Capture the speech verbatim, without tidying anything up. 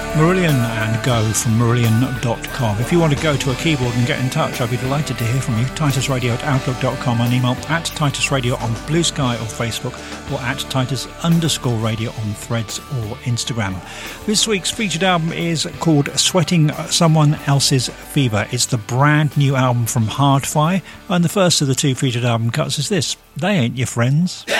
Marillion and Go from Marillion dot com. If you want to go to a keyboard and get in touch, I'd be delighted to hear from you. Titus Radio at outlook dot com and email at Titus Radio on Blue Sky or Facebook, or at Titus underscore radio on Threads or Instagram. This week's featured album is called Sweating Someone Else's Fever. It's the brand new album from Hardfire, and the first of the two featured album cuts is this, They Ain't Your Friends. They